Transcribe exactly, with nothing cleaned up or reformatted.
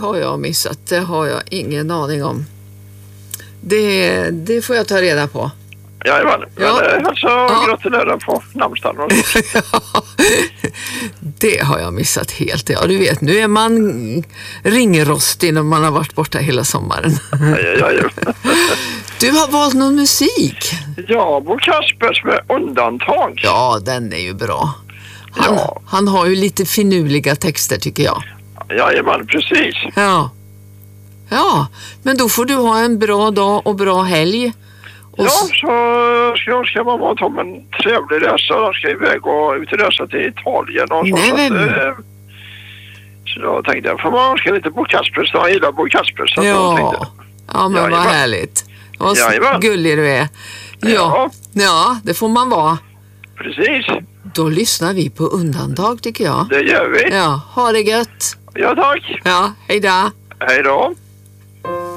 har jag missat. Det har jag ingen aning om. Det, det får jag ta reda på. Jajamän, men Ja. eh, alltså Ja. gratulerar på namnsdagen. Det har jag missat helt. Ja, du vet, nu är man ringrostig när man har varit borta hela sommaren. Ja, ja, ja. Du har valt någon musik. Ja, Bo Kaspers med undantag. Ja, den är ju bra. Han, Ja. han har ju lite finurliga texter tycker jag. Jajamän, precis. Ja. Ja, men då får du ha en bra dag och bra helg. Och Ja, s- så ska jag ska mamma och Tom en trevlig resa. De ska iväg och ut och resa till Italien och så. Nej, Så, men- att, eh, så då tänkte jag, för man ska lite Bo Kaspers, då jag gillar Bo Kaspers. Så att jag ja. tänkte, Ja, men vad Jajamän. härligt. Vad Jajamän. gullig du är. Ja. Ja. Ja, det får man vara. precis, Då lyssnar vi på undantag tycker jag. det gör vi. Ja, ha det gött. Ja, tack. Ja, hej då. Hej då.